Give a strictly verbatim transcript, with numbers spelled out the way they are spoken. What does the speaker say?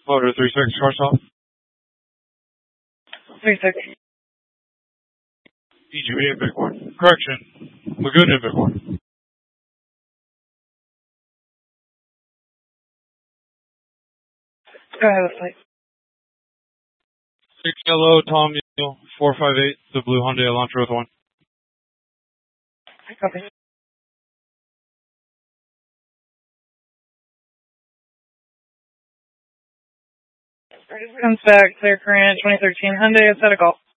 Motor three six, car stop. three six. E G B in Bighorn. Correction. Laguna in Bighorn. Go ahead with flight. six Yellow, Tom Neal, four five eight, the blue Hyundai Elantra with one. Copy. Comes back, clear current, twenty thirteen Hyundai, set a call.